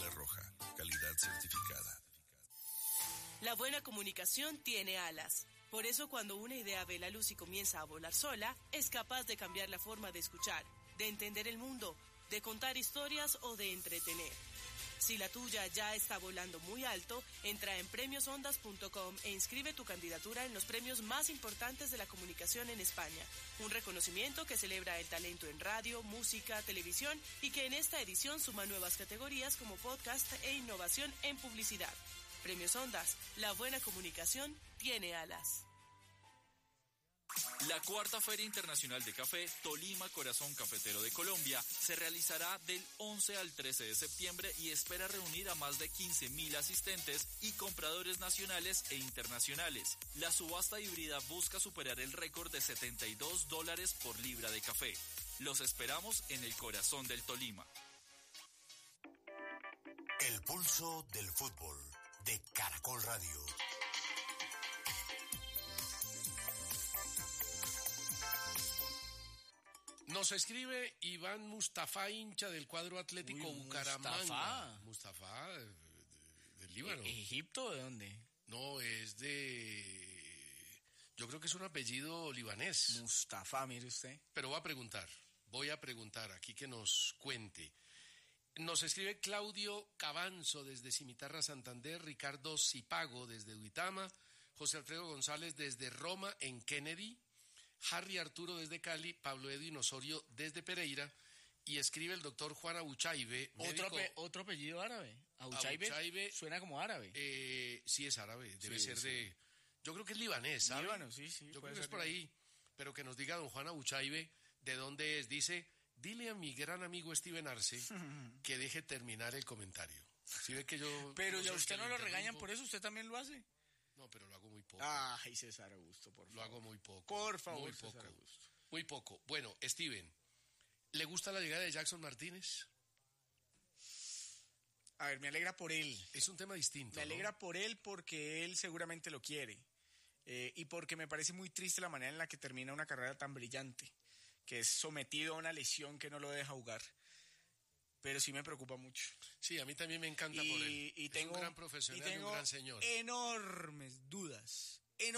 Águila Roja, calidad certificada. La buena comunicación tiene alas. Por eso cuando una idea ve la luz y comienza a volar sola, es capaz de cambiar la forma de escuchar, de entender el mundo, de contar historias o de entretener. Si la tuya ya está volando muy alto, entra en premiosondas.com e inscribe tu candidatura en los premios más importantes de la comunicación en España. Un reconocimiento que celebra el talento en radio, música, televisión y que en esta edición suma nuevas categorías como podcast e innovación en publicidad. Premios Ondas, la buena comunicación tiene alas. La cuarta Feria Internacional de Café Tolima Corazón Cafetero de Colombia se realizará del 11 al 13 de septiembre y espera reunir a más de 15.000 asistentes y compradores nacionales e internacionales. La subasta híbrida busca superar el récord de $72 por libra de café. Los esperamos en el corazón del Tolima. El pulso del fútbol de Caracol Radio. Nos escribe Iván Mustafa, hincha del cuadro Atlético Bucaramanga. Mustafa, del Líbano. ¿Egipto de dónde? No, es de... Yo creo que es un apellido libanés. Mustafa, mire usted. Pero voy a preguntar aquí que nos cuente. Nos escribe Claudio Cabanzo desde Cimitarra, Santander, Ricardo Zipago desde Duitama, José Alfredo González desde Roma en Kennedy, Harry Arturo desde Cali, Pablo Edwin Osorio desde Pereira, y escribe el doctor Juan Abuchaibe. ¿Otro apellido árabe? Abuchaibe suena como árabe. Sí, es árabe, debe ser de... Yo creo que es libanés, ¿sabe? Líbano, sí. Yo creo que es por ahí, pero que nos diga don Juan Abuchaibe de dónde es. Dice, dile a mi gran amigo Steven Arce que deje terminar el comentario. ¿Sí ve que yo... Pero ya usted no lo regañan por eso, ¿usted también lo hace? No, pero lo hago muy poco. Ay, César Augusto, por favor. Lo hago muy poco. Por favor, muy César poco. Augusto. Muy poco. Bueno, Steven, ¿le gusta la llegada de Jackson Martínez? A ver, me alegra por él. Es un tema distinto, Me alegra por él porque él seguramente lo quiere. Y porque me parece muy triste la manera en la que termina una carrera tan brillante, que es sometido a una lesión que no lo deja jugar. Pero sí me preocupa mucho. Sí, a mí también me encanta por él. Es un gran profesional y un gran señor. Enormes dudas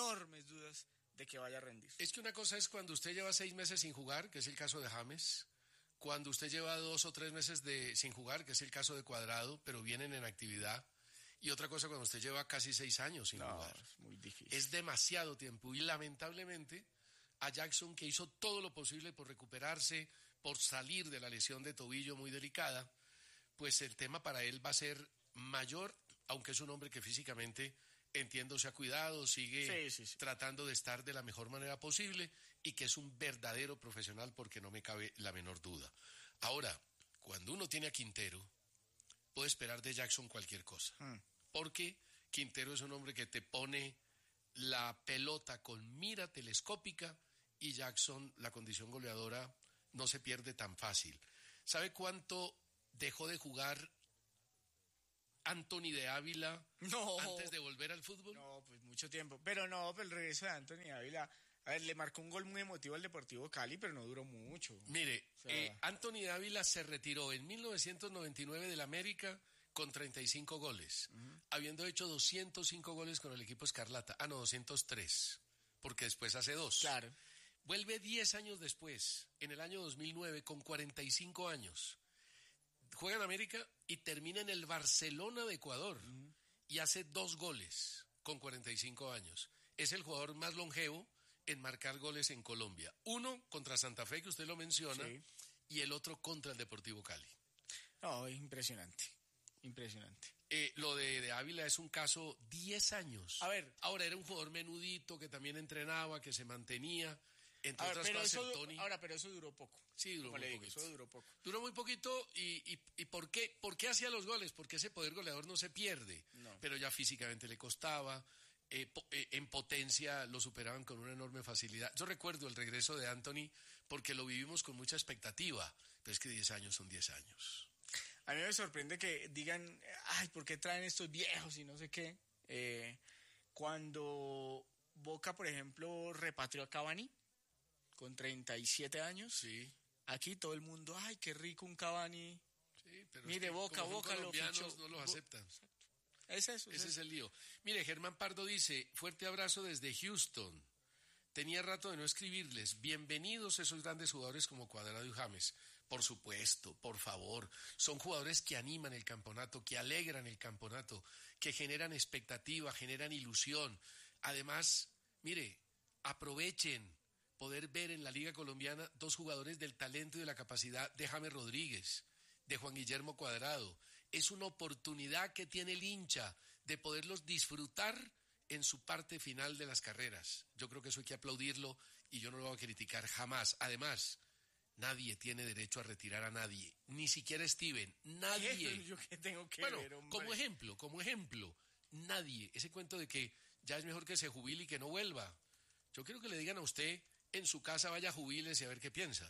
de que vaya a rendir. Es que una cosa es cuando usted lleva 6 meses sin jugar, que es el caso de James, cuando usted lleva 2 o 3 meses sin jugar, que es el caso de Cuadrado, pero vienen en actividad, y otra cosa cuando usted lleva casi 6 años sin jugar. Es muy difícil. Es demasiado tiempo, y lamentablemente a Jackson, que hizo todo lo posible por recuperarse, por salir de la lesión de tobillo muy delicada, pues el tema para él va a ser mayor, aunque es un hombre que físicamente, entiendo, se ha cuidado, sigue tratando de estar de la mejor manera posible y que es un verdadero profesional porque no me cabe la menor duda. Ahora, cuando uno tiene a Quintero, puede esperar de Jackson cualquier cosa, porque Quintero es un hombre que te pone la pelota con mira telescópica y Jackson, la condición goleadora, no se pierde tan fácil. ¿Sabe cuánto dejó de jugar Anthony de Ávila antes de volver al fútbol? No, pues mucho tiempo. Pero el regreso de Anthony de Ávila, a ver, le marcó un gol muy emotivo al Deportivo Cali, pero no duró mucho. Mire, Anthony de Ávila se retiró en 1999 del América con 35 goles, habiendo hecho 205 goles con el equipo Escarlata. 203, porque después hace 2. Claro. Vuelve 10 años después, en el año 2009, con 45 años. Juega en América y termina en el Barcelona de Ecuador y hace 2 goles con 45 años. Es el jugador más longevo en marcar goles en Colombia. Uno contra Santa Fe, que usted lo menciona, y el otro contra el Deportivo Cali. No, es impresionante. Lo de Ávila es un caso 10 años. A ver. Ahora era un jugador menudito que también entrenaba, que se mantenía. Entre otras cosas, Tony. Ahora, pero eso duró poco. Sí, duró muy poquito. Eso duró poco. Duró muy poquito y ¿por qué hacía los goles? Porque ese poder goleador no se pierde. No. Pero ya físicamente le costaba. En potencia lo superaban con una enorme facilidad. Yo recuerdo el regreso de Anthony porque lo vivimos con mucha expectativa. Pero es que 10 años son 10 años. A mí me sorprende que digan, ¿por qué traen estos viejos y no sé qué? Cuando Boca, por ejemplo, repatrió a Cavani con 37 años. Sí. Aquí todo el mundo, qué rico un Cavani. Sí, Mire, Boca como son lo colombianos, fichó. no los aceptan. Es eso. Ese es el lío. Mire, Germán Pardo dice, fuerte abrazo desde Houston. Tenía rato de no escribirles. Bienvenidos esos grandes jugadores como Cuadrado y James. Por supuesto, por favor. Son jugadores que animan el campeonato, que alegran el campeonato, que generan expectativa, generan ilusión. Además, mire, aprovechen poder ver en la Liga Colombiana dos jugadores del talento y de la capacidad de James Rodríguez, de Juan Guillermo Cuadrado. Es una oportunidad que tiene el hincha de poderlos disfrutar en su parte final de las carreras. Yo creo que eso hay que aplaudirlo y yo no lo voy a criticar jamás. Además, nadie tiene derecho a retirar a nadie, ni siquiera Steven, nadie. ¿Yo qué tengo que Bueno, ver, hombre? como ejemplo, nadie. Ese cuento de que ya es mejor que se jubile y que no vuelva. Yo quiero que le digan a usted, en su casa vaya, jubílese a ver qué piensa.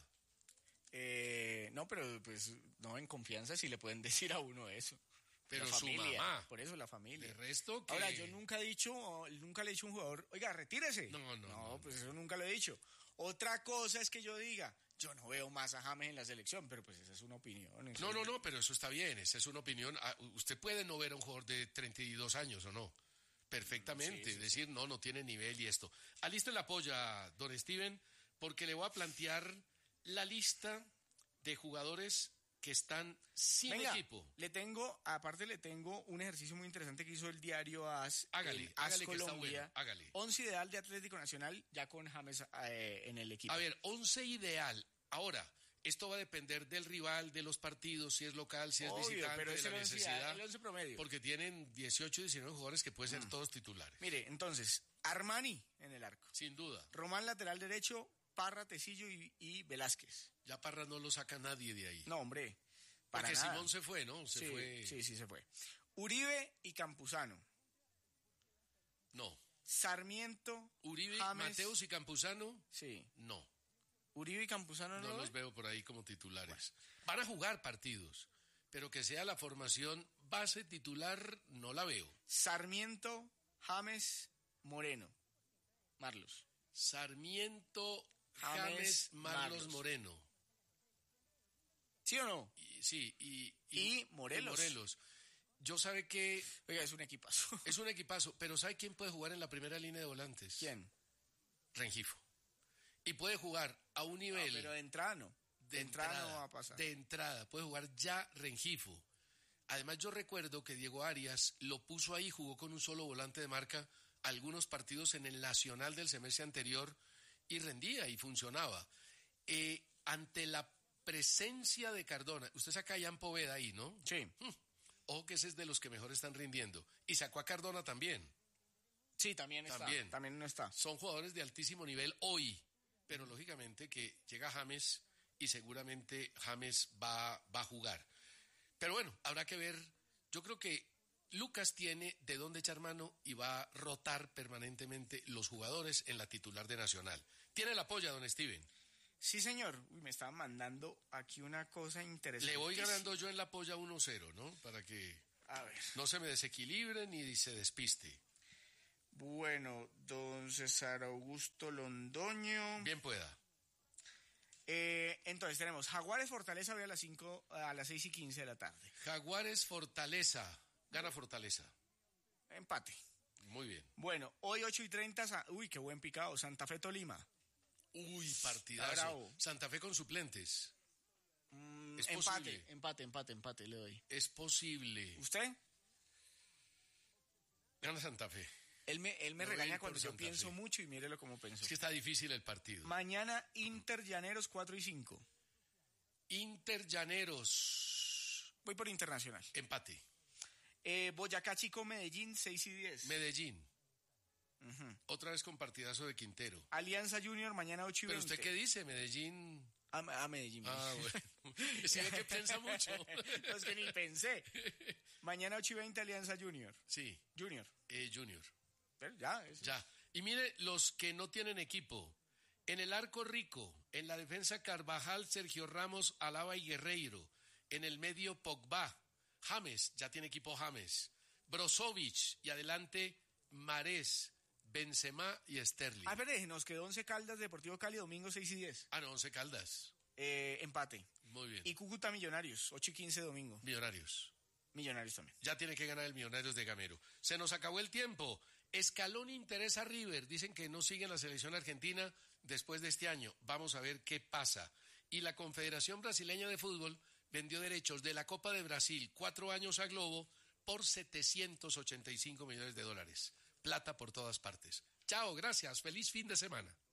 No, pero pues no, en confianza sí le pueden decir a uno eso. Pero La su familia, mamá. por eso la familia. De resto que... Ahora, yo nunca le he dicho a un jugador, oiga, retírese. No. Pues eso nunca lo he dicho. Otra cosa es que yo diga, yo no veo más a James en la selección, pero pues esa es una opinión. No, pero eso está bien, esa es una opinión. Usted puede no ver a un jugador de 32 años o no, perfectamente, Sí. decir no tiene nivel y esto. Aliste la polla, don Steven, porque le voy a plantear la lista de jugadores que están sin Venga, equipo. le tengo un ejercicio muy interesante que hizo el diario AS. Hágale, AS hágale que está Colombia. bueno, hágale. 11 ideal de Atlético Nacional, ya con James en el equipo. A ver, 11 ideal. Ahora, esto va a depender del rival, de los partidos, si es local, si es Obvio, visitante, pero de es la el 11 necesidad. el 11 promedio. Porque tienen 18, 19 jugadores que pueden ser todos titulares. Mire, entonces, Armani en el arco. Sin duda. Román lateral derecho, Parra, Tecillo y Velázquez. Ya Parra no lo saca nadie de ahí. No, hombre, para Porque nada. Simón se fue, ¿no? Sí, Fue. sí, se fue. Uribe y Campuzano. No. Sarmiento, Uribe, James. Mateus y Campuzano, Sí. no. Uribe y Campuzano No no. los veo por ahí como titulares. Van a jugar partidos, pero que sea la formación base titular, no la veo. Sarmiento, James, Moreno. Marlos. Sarmiento, James, James, Marlos Marlos. Moreno. ¿Sí o no? Y Morelos. Yo sabe que Oiga, es un equipazo. es un equipazo, pero ¿sabe quién puede jugar en la primera línea de volantes? ¿Quién? Rengifo. Y puede jugar a un nivel... No, pero de entrada no. De entrada no va a pasar. De entrada, puede jugar ya Rengifo. Además, yo recuerdo que Diego Arias lo puso ahí, jugó con un solo volante de marca algunos partidos en el Nacional del semestre anterior y rendía y funcionaba. Ante la presencia de Cardona, usted saca a Jan Poveda ahí, ¿no? Sí. Ojo que ese es de los que mejor están rindiendo. Y sacó a Cardona también. Sí, también está. También no está. Son jugadores de altísimo nivel hoy, pero lógicamente que llega James y seguramente James va a jugar. Pero bueno, habrá que ver. Yo creo que Lucas tiene de dónde echar mano y va a rotar permanentemente los jugadores en la titular de Nacional. ¿Tiene el apoyo, don Steven? Sí, señor. Uy, me estaban mandando aquí una cosa interesante. Le voy ganando yo en la polla 1-0, ¿no? Para que A ver. no se me desequilibre ni se despiste. Bueno, don César Augusto Londoño. Bien pueda. Entonces tenemos Jaguares Fortaleza hoy a las 6:15 de la tarde. Jaguares Fortaleza. Gana Fortaleza. Empate. Muy bien. Bueno, hoy 8:30. Uy, qué buen picado. Santa Fe Tolima. Uy, Está partidazo. bravo. Santa Fe con suplentes. Es Empate, posible. empate le doy. Es posible. ¿Usted? Gana Santa Fe. Él me Me voy a regaña ir por cuando yo Santa pienso Fe. mucho y mírelo como pensó. Es que está difícil el partido. Mañana Inter Llaneros 4:05. Inter Llaneros. Voy por Internacional. Empate. Boyacá Chico Medellín 6:10. Medellín. Otra vez con partidazo de Quintero. Alianza Junior mañana 8:20. ¿Pero usted qué dice? Medellín. A Medellín. Ah, bueno. Sí, ve que piensa mucho. No, es que ni pensé. Mañana 8:20 Alianza Junior. Sí, Junior. Junior. Pero ya, eso. Ya. Y mire los que no tienen equipo. En el arco Rico, en la defensa Carvajal, Sergio Ramos, Alaba y Guerreiro. En el medio Pogba. James, ya tiene equipo James. Brozovic y adelante Marés, Benzema y Sterling. Ah, pero nos quedó 11 Caldas, Deportivo Cali, domingo 6:10. Ah, no, 11 Caldas. Empate. Muy bien. Y Cúcuta Millonarios, 8:15 domingo. Millonarios también. Ya tiene que ganar el Millonarios de Gamero. Se nos acabó el tiempo. Scaloni interesa a River. Dicen que no sigue en la selección argentina después de este año. Vamos a ver qué pasa. Y la Confederación Brasileña de Fútbol vendió derechos de la Copa de Brasil 4 años a Globo por $785 millones. Plata por todas partes. Chao, gracias. Feliz fin de semana.